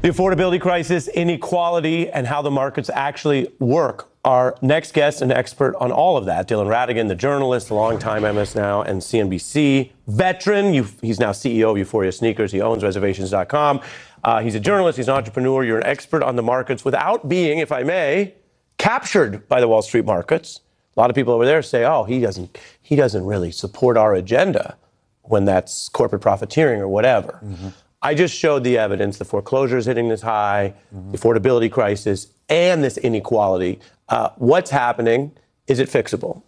The affordability crisis, inequality, and how the markets actually work. Our next guest, an expert on all of that, Dylan Ratigan, the journalist, a longtime MS Now and CNBC veteran. He's now CEO of Euphoria Sneakers. He owns reservations.com. He's a journalist. He's an entrepreneur. You're an expert on the markets without being, if I may, captured by the Wall Street markets. A lot of people over there say, oh, he doesn't really support our agenda when that's corporate profiteering or whatever. Mm-hmm. I just showed the evidence, the foreclosures hitting this high, the affordability crisis, and this inequality. What's happening? Is it fixable?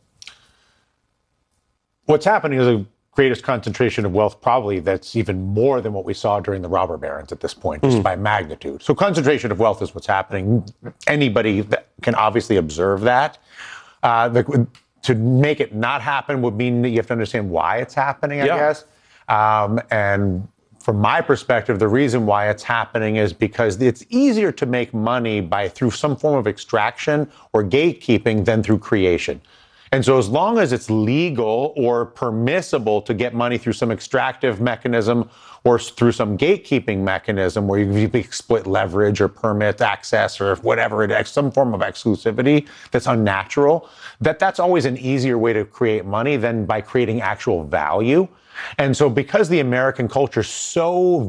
What's happening is the greatest concentration of wealth probably that's even more than what we saw during the robber barons at this point, just by magnitude. So concentration of wealth is what's happening. Anybody that can obviously observe that. To make it not happen would mean that you have to understand why it's happening, I guess. And from my perspective, the reason why it's happening is because it's easier to make money through some form of extraction or gatekeeping than through creation. And so as long as it's legal or permissible to get money through some extractive mechanism or through some gatekeeping mechanism where you split leverage or permit access or whatever it is, some form of exclusivity that's unnatural, that's always an easier way to create money than by creating actual value. And so because the American culture so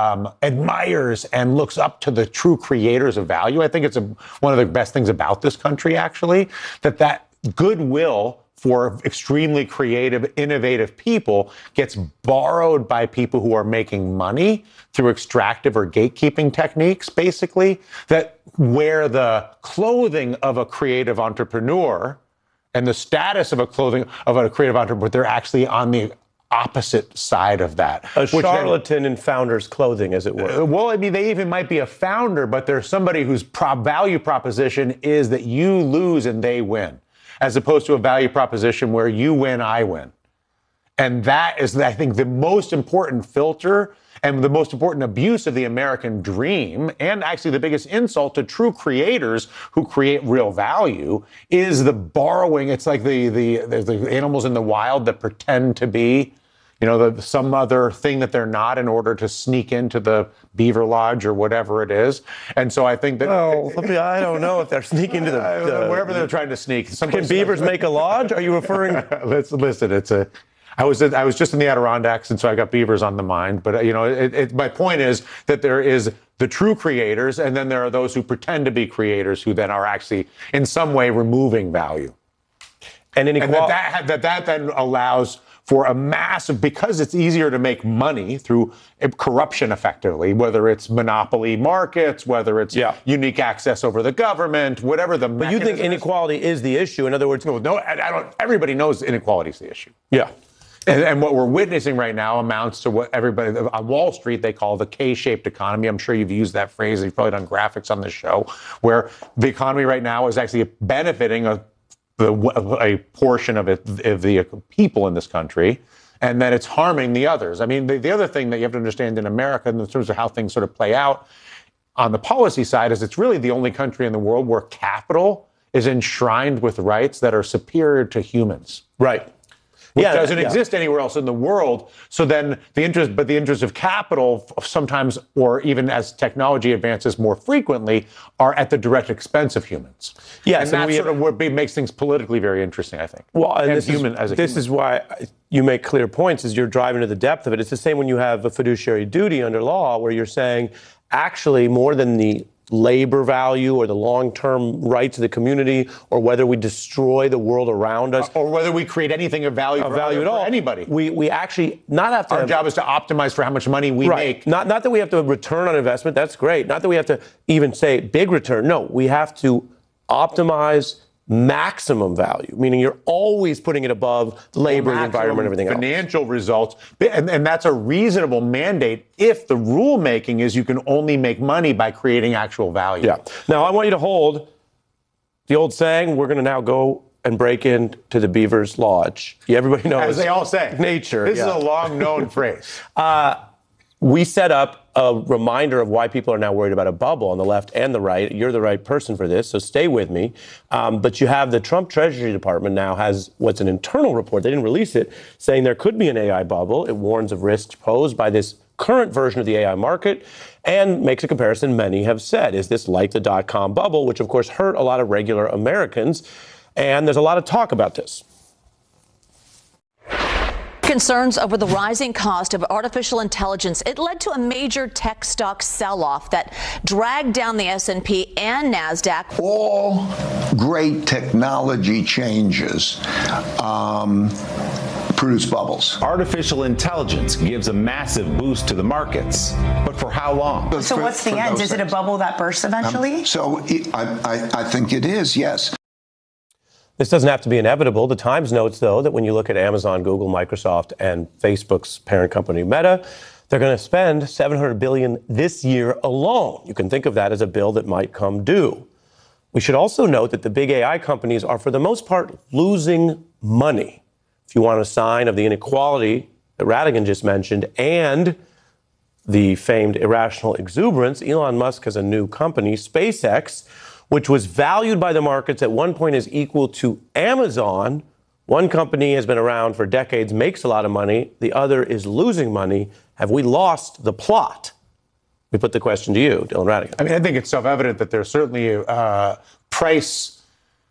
admires and looks up to the true creators of value, I think it's one of the best things about this country, actually, that goodwill for extremely creative, innovative people gets borrowed by people who are making money through extractive or gatekeeping techniques, basically, that where the clothing of a creative entrepreneur and the status of a creative entrepreneur, they're actually on the opposite side of that. A charlatan in founder's clothing, as it were. Well, I mean, they even might be a founder, but there's somebody whose value proposition is that you lose and they win, as opposed to a value proposition where you win, I win. And that is, I think, the most important filter and the most important abuse of the American dream, and actually the biggest insult to true creators who create real value, is the borrowing. It's like the animals in the wild that pretend to be, some other thing that they're not in order to sneak into the beaver lodge or whatever it is. And so I think that... Well, I don't know if they're sneaking to wherever they're trying to sneak. Can beavers make a lodge? Are you referring... Listen, I was just in the Adirondacks, and so I got beavers on the mind. But, my point is that there is the true creators, and then there are those who pretend to be creators who then are actually in some way removing value. And that then allows for a massive, because it's easier to make money through corruption effectively, whether it's monopoly markets, whether it's unique access over the government, whatever the mechanism is. But you think inequality is the issue? In other words... No, I don't. Everybody knows inequality is the issue. Yeah. And what we're witnessing right now amounts to what everybody on Wall Street, they call the K-shaped economy. I'm sure you've used that phrase. You've probably done graphics on the show, where the economy right now is actually benefiting a portion of the people in this country, and that it's harming the others. I mean, the other thing that you have to understand in America, in terms of how things sort of play out on the policy side, is it's really the only country in the world where capital is enshrined with rights that are superior to humans. Right. Which doesn't exist anywhere else in the world. So then the interest of capital sometimes, or even as technology advances more frequently, are at the direct expense of humans. Yes, and that's sort of what makes things politically very interesting, I think. Well, and this is why you make clear points, is you're driving to the depth of it. It's the same when you have a fiduciary duty under law, where you're saying, actually, more than the labor value or the long-term rights of the community, or whether we destroy the world around us, or whether we create anything of value at all, anybody. We actually not have to. Our job is to optimize for how much money we make. Not that we have to return on investment. That's great. Not that we have to even say big return. No, we have to optimize maximum value, meaning you're always putting it above labor, the environment, everything else. Financial results. And that's a reasonable mandate if the rulemaking is you can only make money by creating actual value. Yeah. Now, I want you to hold the old saying, we're going to now go and break into the beaver's lodge. Everybody knows. As they all say. Nature. This is a long-known phrase. We set up a reminder of why people are now worried about a bubble on the left and the right. You're the right person for this, so stay with me. But you have the Trump Treasury Department now has what's an internal report, they didn't release it, saying there could be an AI bubble. It warns of risks posed by this current version of the AI market and makes a comparison many have said. Is this like the dot-com bubble, which of course hurt a lot of regular Americans? And there's a lot of talk about this. Concerns over the rising cost of artificial intelligence. It led to a major tech stock sell-off that dragged down the S&P and NASDAQ. All great technology changes produce bubbles. Artificial intelligence gives a massive boost to the markets, but for how long? So what's the end? Is it a bubble that bursts eventually? I think it is, yes. This doesn't have to be inevitable. The Times notes, though, that when you look at Amazon, Google, Microsoft, and Facebook's parent company Meta, they're going to spend $700 billion this year alone. You can think of that as a bill that might come due. We should also note that the big AI companies are, for the most part, losing money. If you want a sign of the inequality that Ratigan just mentioned and the famed irrational exuberance, Elon Musk has a new company, SpaceX, which was valued by the markets at one point as equal to Amazon. One company has been around for decades, makes a lot of money. The other is losing money. Have we lost the plot? We put the question to you, Dylan Ratigan. I mean, I think it's self-evident that there's certainly a price.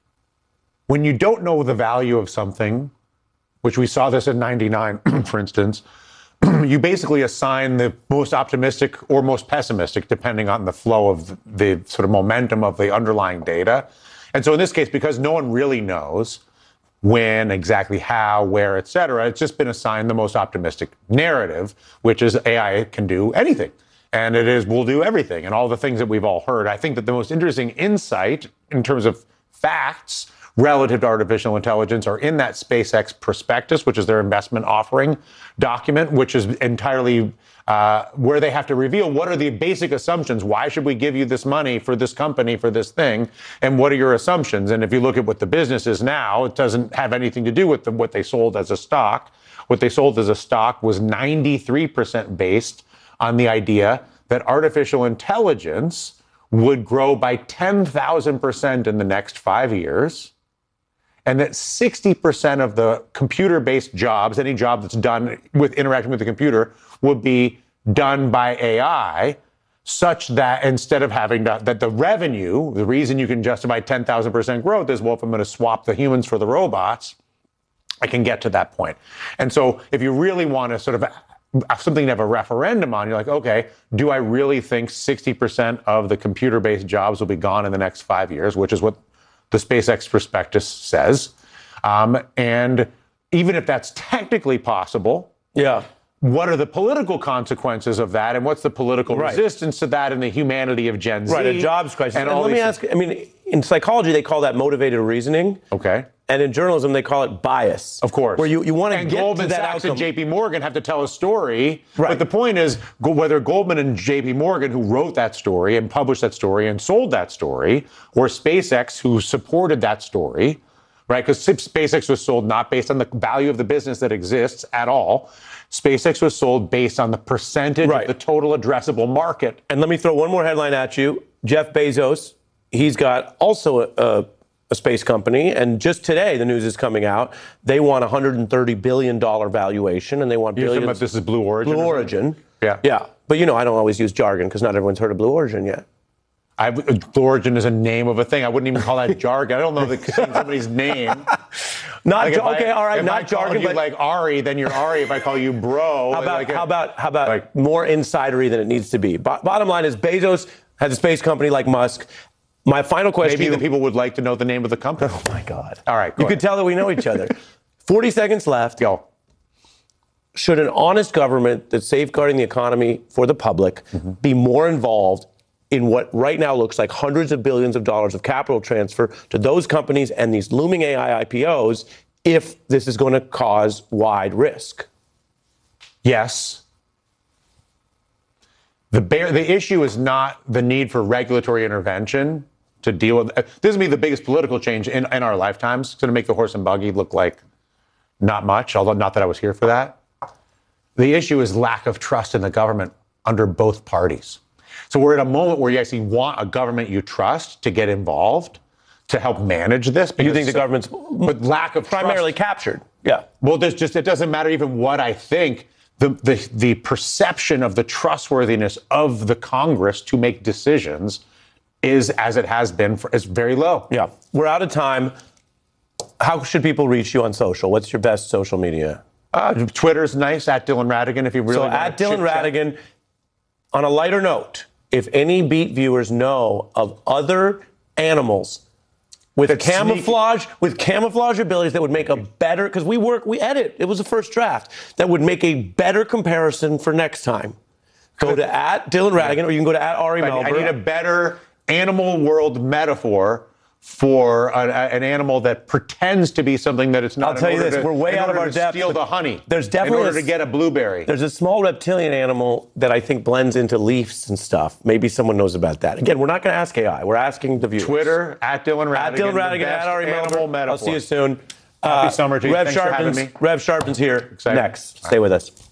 When you don't know the value of something, which we saw this in 99, for instance, you basically assign the most optimistic or most pessimistic, depending on the flow of the sort of momentum of the underlying data. And so in this case, because no one really knows when, exactly how, where, et cetera, it's just been assigned the most optimistic narrative, which is AI can do anything. And it is, will do everything, and all the things that we've all heard. I think that the most interesting insight in terms of facts relative to artificial intelligence are in that SpaceX prospectus, which is their investment offering document, which is entirely where they have to reveal what are the basic assumptions. Why should we give you this money for this company, for this thing? And what are your assumptions? And if you look at what the business is now, it doesn't have anything to do with what they sold as a stock. What they sold as a stock was 93% based on the idea that artificial intelligence would grow by 10,000% in the next 5 years, and that 60% of the computer-based jobs, any job that's done with interacting with the computer, would be done by AI, such that instead of having that the revenue, the reason you can justify 10,000% growth is, well, if I'm going to swap the humans for the robots, I can get to that point. And so if you really want to sort of something to have a referendum on, you're like, okay, do I really think 60% of the computer-based jobs will be gone in the next 5 years, which is what the SpaceX prospectus says. And even if that's technically possible, what are the political consequences of that? And what's the political resistance to that and the humanity of Gen Z? Right, a jobs crisis. And let me ask, I mean, in psychology, they call that motivated reasoning. Okay. And in journalism, they call it bias. Of course. Where you want to get Goldman to that Sachs outcome. and JP Morgan have to tell a story. Right. But the point is, whether Goldman and JP Morgan, who wrote that story and published that story and sold that story, or SpaceX, who supported that story, right? Because SpaceX was sold not based on the value of the business that exists at all. SpaceX was sold based on the percentage of the total addressable market. And let me throw one more headline at you. Jeff Bezos, he's got also a space company, and just today the news is coming out. They want a $130 billion valuation, and they want billions. You're talking about this is Blue Origin? Blue Origin. Yeah. Yeah. But, you know, I don't always use jargon because not everyone's heard of Blue Origin yet. Blue Origin is a name of a thing. I wouldn't even call that jargon. I don't know somebody's name. Not okay, all right, not jargon. If I call you like Ari, then you're Ari. If I call you bro. How about like, more insidery than it needs to be? Bottom line is Bezos has a space company like Musk. My final question. Maybe the people would like to know the name of the company. Oh, my God. All right, you could tell that we know each other. 40 seconds left. Go. Should an honest government that's safeguarding the economy for the public be more involved in what right now looks like hundreds of billions of dollars of capital transfer to those companies and these looming AI IPOs if this is going to cause wide risk? Yes. The issue is not the need for regulatory intervention to deal with. This will be the biggest political change in our lifetimes. It's going to make the horse and buggy look like not much, although not that I was here for that. The issue is lack of trust in the government under both parties. So we're at a moment where you actually want a government you trust to get involved to help manage this. You think the government's but lack of primarily trust, captured? Yeah. Well, it doesn't matter even what I think. the perception of the trustworthiness of the Congress to make decisions is, as it has been, is very low. Yeah. We're out of time. How should people reach you on social? What's your best social media? Twitter's nice, at Dylan Ratigan, if you really want at Dylan Ratigan. On a lighter note, if any Beat viewers know of other animals with camouflage abilities that would make a better, because we edit, it was the first draft, that would make a better comparison for next time, go to at Dylan Ratigan, or you can go to at Ari Melber. I need a better animal world metaphor for an animal that pretends to be something that it's not. I'll tell you this: we're way out of our depth. Steal the honey. There's definitely in order to get a blueberry. There's a small reptilian animal that I think blends into leaves and stuff. Maybe someone knows about that. Again, we're not going to ask AI. We're asking the viewers. Twitter at Dylan Ratigan. At Dylan Ratigan. At Ari Melber. I'll see you soon. Happy summer to you. Thanks for having me. Rev Sharpton's here next. Stay with us.